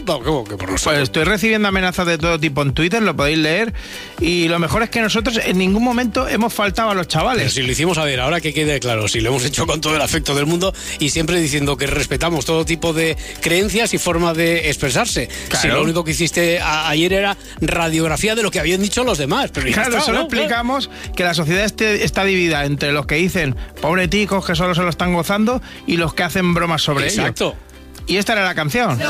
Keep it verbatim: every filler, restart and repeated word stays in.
No, ¿cómo que por nosotros? Pues estoy recibiendo amenazas de todo tipo en Twitter, lo podéis leer, y lo mejor es que nosotros en ningún momento hemos faltado a los chavales. Pero si lo hicimos, a ver, ahora que quede claro, si lo hemos hecho con todo el afecto del mundo y siempre diciendo que respetamos todo tipo de creencias y forma de expresarse. Claro. Si lo único que hiciste a, ayer era radiografía de lo que habían dicho los demás. Pero Claro, está, solo ¿no? explicamos que la sociedad este, está dividida entre los que dicen pobre ticos que solo se lo están gozando y los que hacen bromas sobre ello. Exacto. Y esta era la canción.